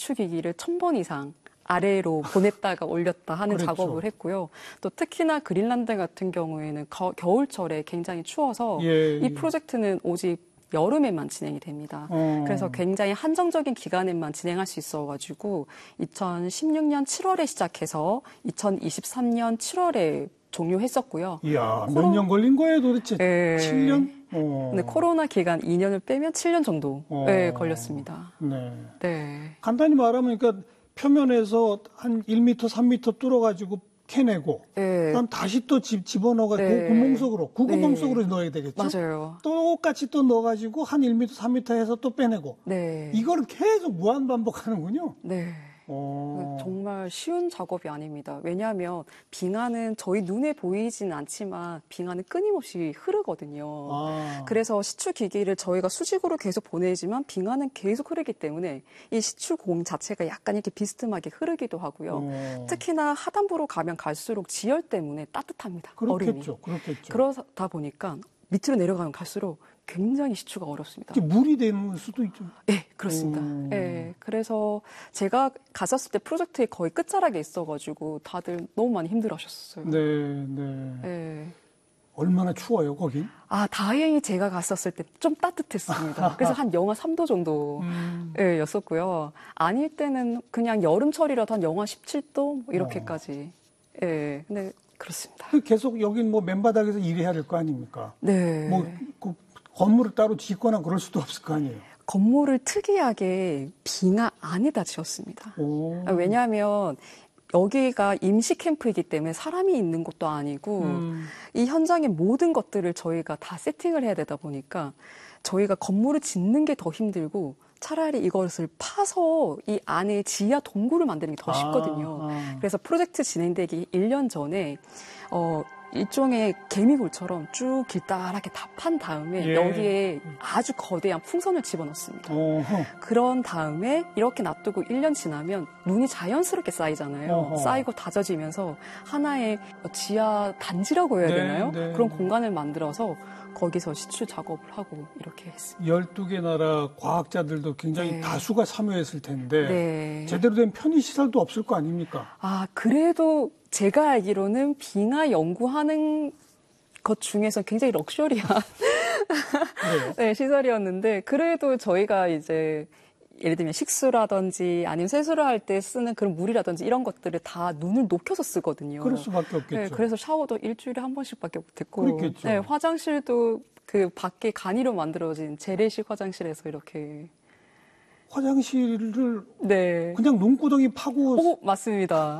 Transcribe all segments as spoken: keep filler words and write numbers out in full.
시추기기를 천 번 이상 아래로 보냈다가 올렸다 하는 그렇죠. 작업을 했고요. 또 특히나 그린란드 같은 경우에는 거, 겨울철에 굉장히 추워서 예, 이 예. 프로젝트는 오직 여름에만 진행이 됩니다. 어. 그래서 굉장히 한정적인 기간에만 진행할 수 있어가지고 이천십육 년 칠월에 시작해서 이천이십삼 년 칠월에 종료했었고요. 이야, 코로... 몇 년 걸린 거예요 도대체? 네. 칠 년? 어. 네, 코로나 기간 이 년을 빼면 칠 년 정도 어. 네, 걸렸습니다. 네. 네. 간단히 말하면 그러니까 표면에서 한 일 미터, 삼 미터 뚫어가지고 캐내고 네. 그다음 다시 또 집, 집어넣어가지고 네. 구멍 속으로, 구구멍 네. 속으로 넣어야 되겠죠? 맞아요. 똑같이 또 넣어가지고 한 일 미터, 삼 미터 해서 또 빼내고 네. 이거를 계속 무한 반복하는군요. 네. 어. 정말 쉬운 작업이 아닙니다. 왜냐하면 빙하는 저희 눈에 보이진 않지만 빙하는 끊임없이 흐르거든요. 아. 그래서 시추기기를 저희가 수직으로 계속 보내지만 빙하는 계속 흐르기 때문에 이 시추공 자체가 약간 이렇게 비스듬하게 흐르기도 하고요. 어. 특히나 하단부로 가면 갈수록 지열 때문에 따뜻합니다. 그렇겠죠. 얼음이. 그렇겠죠. 그러다 보니까 밑으로 내려가면 갈수록 굉장히 시추가 어렵습니다. 물이 되는 수도 있죠. 네, 그렇습니다. 음. 네, 그래서 제가 갔었을 때 프로젝트의 거의 끝자락에 있어가지고 다들 너무 많이 힘들어하셨어요. 네, 네. 네. 얼마나 추워요, 거긴? 아, 다행히 제가 갔었을 때 좀 따뜻했습니다. 그래서 한 영하 삼 도 정도 음. 예, 였었고요. 아닐 때는 그냥 여름철이라도 한 영하 십칠 도 뭐 이렇게까지. 어. 예, 근데 그렇습니다. 계속 여긴 뭐 맨바닥에서 일해야 될 거 아닙니까? 네. 뭐 그 건물을 따로 짓거나 그럴 수도 없을 거 아니에요. 건물을 특이하게 빙하 안에다 지었습니다. 오. 왜냐하면 여기가 임시 캠프이기 때문에 사람이 있는 곳도 아니고 음. 이 현장의 모든 것들을 저희가 다 세팅을 해야 되다 보니까 저희가 건물을 짓는 게 더 힘들고 차라리 이것을 파서 이 안에 지하 동굴을 만드는 게 더 쉽거든요. 아, 아. 그래서 프로젝트 진행되기 일 년 전에 어, 일종의 개미굴처럼 쭉 길다랗게 다 판 다음에 예. 여기에 아주 거대한 풍선을 집어넣습니다. 어허. 그런 다음에 이렇게 놔두고 일 년 지나면 눈이 자연스럽게 쌓이잖아요. 어허. 쌓이고 다져지면서 하나의 지하 단지라고 해야 네, 되나요? 네. 그런 공간을 만들어서 거기서 시추 작업을 하고 이렇게 했습니다. 열두 개 나라 과학자들도 굉장히 네. 다수가 참여했을 텐데 네. 제대로 된 편의시설도 없을 거 아닙니까? 아, 그래도 제가 알기로는 빙하 연구하는 것 중에서 굉장히 럭셔리한 네, 시설이었는데 그래도 저희가 이제 예를 들면 식수라든지 아니면 세수를 할 때 쓰는 그런 물이라든지 이런 것들을 다 눈을 높여서 쓰거든요. 그럴 수밖에 없겠죠. 네, 그래서 샤워도 일주일에 한 번씩밖에 못했고, 그렇겠죠. 네, 화장실도 그 밖에 간이로 만들어진 재래식 화장실에서 이렇게. 화장실을 네. 그냥 눈구덩이 파고. 오, 맞습니다.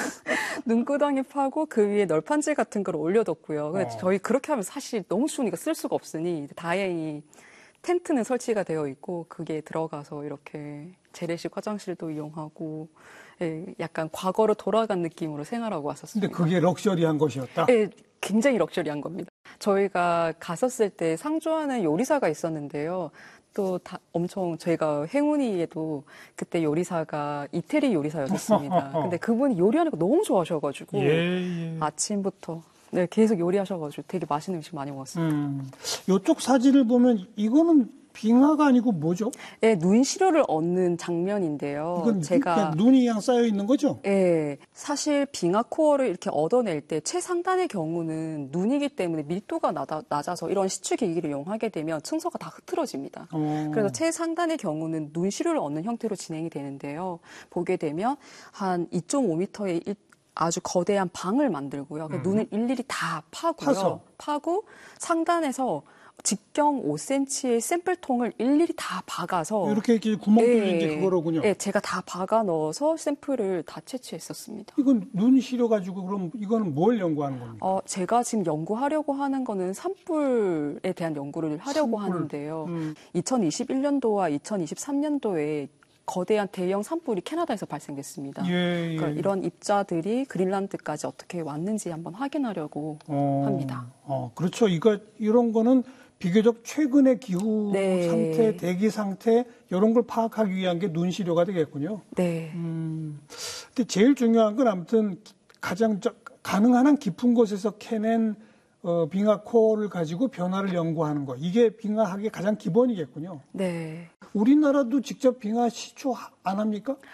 눈구덩이 파고 그 위에 널판지 같은 걸 올려뒀고요. 근데 어. 저희 그렇게 하면 사실 너무 추우니까 쓸 수가 없으니 다행히 텐트는 설치가 되어 있고 그게 들어가서 이렇게 재래식 화장실도 이용하고 예, 약간 과거로 돌아간 느낌으로 생활하고 왔었습니다. 근데 그게 럭셔리한 것이었다? 예, 굉장히 럭셔리한 겁니다. 저희가 갔었을 때 상주하는 요리사가 있었는데요. 또 다 엄청 저희가 행운이에도 그때 요리사가 이태리 요리사였었습니다. 근데 그분이 요리하는 거 너무 좋아하셔가지고 예, 예. 아침부터 네, 계속 요리하셔가지고 되게 맛있는 음식 많이 먹었습니다. 음, 이쪽 사진을 보면 이거는 빙하가 아니고 뭐죠? 네, 눈 시료를 얻는 장면인데요. 이건 제가 그냥 눈이 그냥 쌓여 있는 거죠? 네, 사실 빙하 코어를 이렇게 얻어낼 때 최상단의 경우는 눈이기 때문에 밀도가 낮아, 낮아서 이런 시추 기기를 이용하게 되면 층서가 다 흐트러집니다. 어. 그래서 최상단의 경우는 눈 시료를 얻는 형태로 진행이 되는데요. 보게 되면 한 이 점 오 미터의 아주 거대한 방을 만들고요. 그 음. 눈을 일일이 다 파고요. 파서. 파고 상단에서 직경 오 센티미터의 샘플통을 일일이 다 박아서 이렇게 이렇게 구멍 뚫린 예, 게 그거로군요. 예, 제가 다 박아 넣어서 샘플을 다 채취했었습니다. 이건 눈 시려 가지고 그럼 이거는 뭘 연구하는 겁니까? 어, 제가 지금 연구하려고 하는 거는 산불에 대한 연구를 하려고 산불. 하는데요. 음. 이천이십일 년도와 이천이십삼 년도에 거대한 대형 산불이 캐나다에서 발생됐습니다. 예, 예. 그러니까 이런 입자들이 그린란드까지 어떻게 왔는지 한번 확인하려고 어, 합니다. 어, 그렇죠. 이거 이런 거는 비교적 최근의 기후 네. 상태, 대기 상태 이런 걸 파악하기 위한 게 눈 시료가 되겠군요. 네. 음, 근데 제일 중요한 건 아무튼 가장 저, 가능한 한 깊은 곳에서 캐낸 어, 빙하 코어를 가지고 변화를 연구하는 거. 이게 빙하학의 가장 기본이겠군요. 네. 우리나라도 직접 빙하 시추 안 합니까?